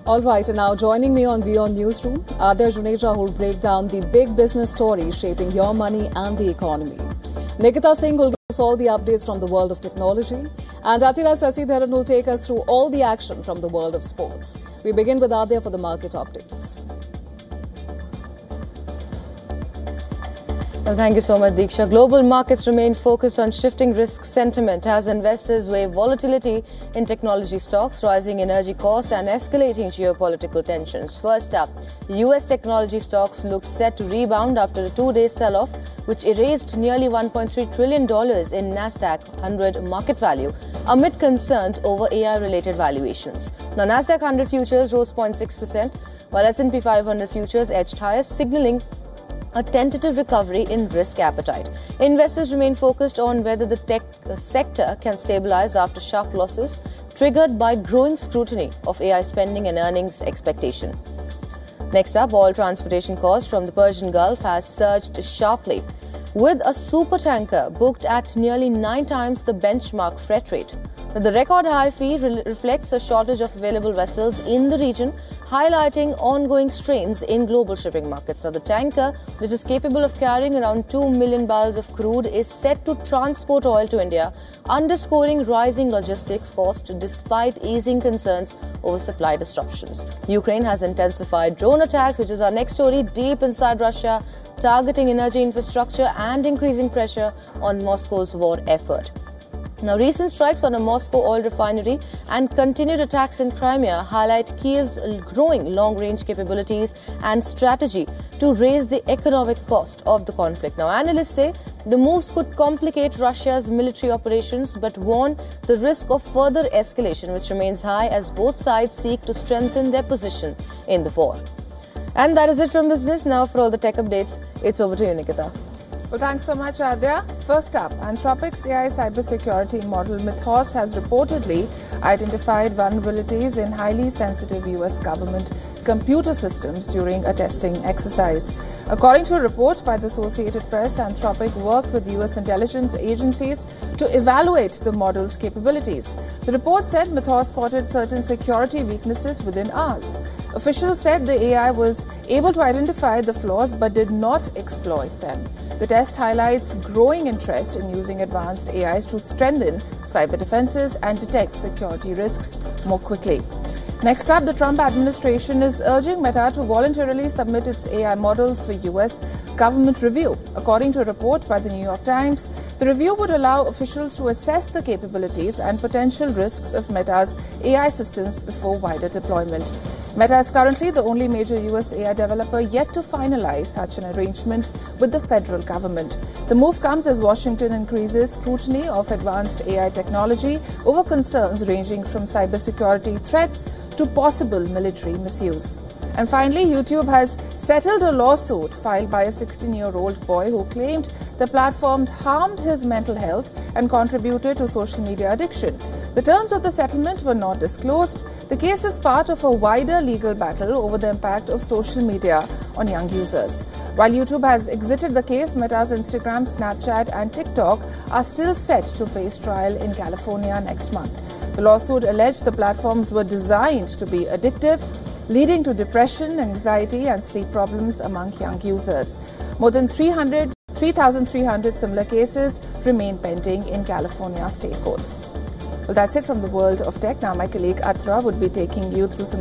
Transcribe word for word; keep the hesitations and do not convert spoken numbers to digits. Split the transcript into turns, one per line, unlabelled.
All right, and now joining me on WION Newsroom, Adya Juneja, who will break down the big business stories shaping your money and the economy. Nikita Singh will give us all the updates from the world of technology. And Atila Sasidharan will take us through all the action from the world of sports. We begin with Adya for the market updates.
Well, thank you so much, Deeksha. Global markets remain focused on shifting risk sentiment as investors weigh volatility in technology stocks, rising energy costs and escalating geopolitical tensions. First up, U S technology stocks looked set to rebound after a two-day sell-off, which erased nearly one point three trillion dollars in Nasdaq one hundred market value amid concerns over A I-related valuations. Now, Nasdaq one hundred futures rose zero point six percent, while S and P five hundred futures edged higher, signaling a tentative recovery in risk appetite. Investors remain focused on whether the tech sector can stabilize after sharp losses triggered by growing scrutiny of A I spending and earnings expectation. Next up, oil transportation costs from the Persian Gulf has surged sharply, with a supertanker booked at nearly nine times the benchmark freight rate. The record high fee re- reflects a shortage of available vessels in the region, highlighting ongoing strains in global shipping markets. Now, the tanker, which is capable of carrying around two million barrels of crude, is set to transport oil to India, underscoring rising logistics costs despite easing concerns over supply disruptions. Ukraine has intensified drone attacks, which is our next story, deep inside Russia, targeting energy infrastructure and increasing pressure on Moscow's war effort. Now, recent strikes on a Moscow oil refinery and continued attacks in Crimea highlight Kyiv's growing long-range capabilities and strategy to raise the economic cost of the conflict. Now, analysts say the moves could complicate Russia's military operations but warn the risk of further escalation, which remains high as both sides seek to strengthen their position in the war. And that is it from business. Now, for all the tech updates, it's over to you, Nikita.
Well, thanks so much, Adya. First up, Anthropic's A I cybersecurity model Mythos has reportedly identified vulnerabilities in highly sensitive U S government computer systems during a testing exercise. According to a report by the Associated Press, Anthropic worked with U S intelligence agencies to evaluate the model's capabilities. The report said Mythos spotted certain security weaknesses within hours. Officials said the A I was able to identify the flaws but did not exploit them. The test highlights growing interest in using advanced A Is to strengthen cyber defenses and detect security risks more quickly. Next up, the Trump administration is urging Meta to voluntarily submit its A I models for U S government review. According to a report by the New York Times, the review would allow officials to assess the capabilities and potential risks of Meta's A I systems before wider deployment. Meta is currently the only major U S A I developer yet to finalize such an arrangement with the federal government. The move comes as Washington increases scrutiny of advanced A I technology over concerns ranging from cybersecurity threats to possible military misuse. And finally, YouTube has settled a lawsuit filed by a sixteen-year-old boy who claimed the platform harmed his mental health and contributed to social media addiction. The terms of the settlement were not disclosed. The case is part of a wider legal battle over the impact of social media on young users. While YouTube has exited the case, Meta's Instagram, Snapchat and TikTok are still set to face trial in California next month. The lawsuit alleged the platforms were designed to be addictive, leading to depression, anxiety and sleep problems among young users. More than three thousand three hundred similar cases remain pending in California state courts. Well, that's it from the world of tech. Now, my colleague Atra would be taking you through some